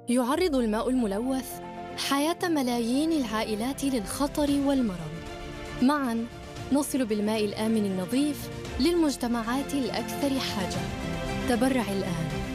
يعرض الماء الملوث حياة ملايين العائلات للخطر والمرض. معاً نصل بالماء الآمن النظيف للمجتمعات الأكثر حاجة. تبرع الآن